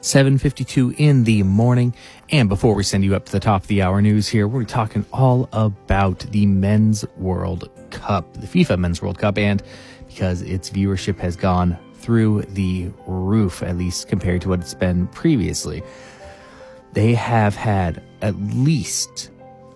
7:52 in the morning. And before we send you up to the top of the hour news here, we're talking all about the Men's World Cup, the FIFA Men's World Cup, and because its viewership has gone through the roof, at least compared to what it's been previously. They have had at least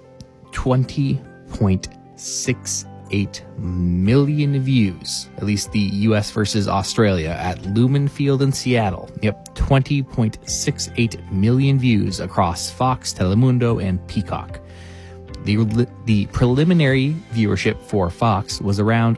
20.68 million views, at least the US versus Australia at Lumen Field in Seattle. Yep, 20.68 million views across Fox, Telemundo, and Peacock. The preliminary viewership for Fox was around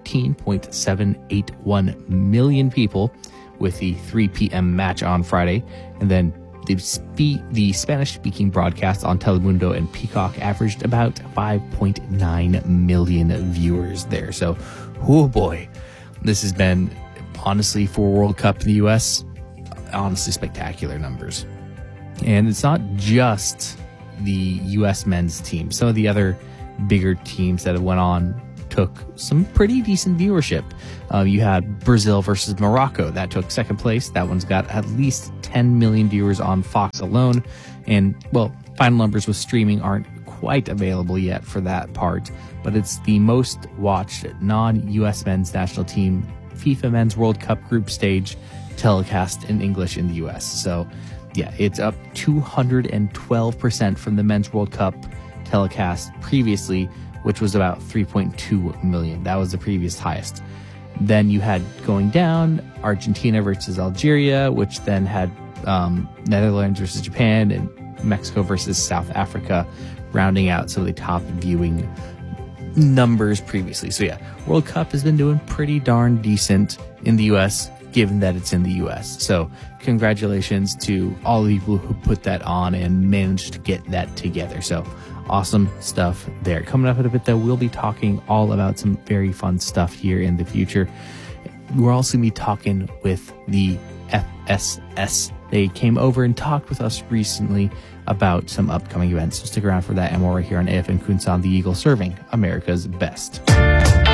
14.781 million people with the 3 p.m. match on Friday, and then the Spanish-speaking broadcast on Telemundo and Peacock averaged about 5.9 million viewers there. So, oh boy, this has been, honestly, for World Cup in the U.S., honestly spectacular numbers. And it's not just the U.S. men's team. Some of the other bigger teams that went on took some pretty decent viewership. You had Brazil versus Morocco. That took second place. That one's got at least 10 million viewers on Fox alone. And, well, final numbers with streaming aren't quite available yet for that part, but it's the most watched non-U.S. men's national team FIFA Men's World Cup group stage telecast in English in the U.S. So, yeah, it's up 212% from the Men's World Cup telecast previously, which was about 3.2 million. That was the previous highest. Then you had going down Argentina versus Algeria, which then had Netherlands versus Japan and Mexico versus South Africa, rounding out some of the top viewing numbers previously. So yeah, World Cup has been doing pretty darn decent in the U.S., given that it's in the U.S. So congratulations to all the people who put that on and managed to get that together. So awesome stuff there. Coming up in a bit, though, we'll be talking all about some very fun stuff here in the future. We're also going to be talking with the FSS. They came over and talked with us recently about some upcoming events. So stick around for that and more right here on AFN Kunsan, the Eagle, serving America's best.